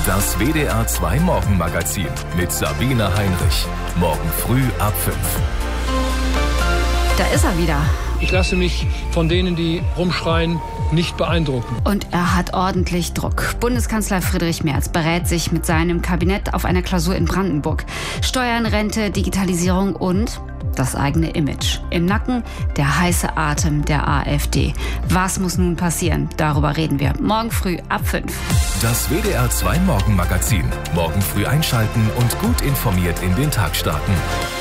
Das WDR 2 Morgenmagazin mit Sabine Heinrich. Morgen früh ab 5. Da ist er wieder. Ich lasse mich von denen, die rumschreien, nicht beeindrucken. Und er hat ordentlich Druck. Bundeskanzler Friedrich Merz berät sich mit seinem Kabinett auf einer Klausur in Brandenburg. Steuern, Rente, Digitalisierung und das eigene Image. Im Nacken der heiße Atem der AfD. Was muss nun passieren? Darüber reden wir morgen früh ab 5. Das WDR 2 Morgenmagazin. Morgen früh einschalten und gut informiert in den Tag starten.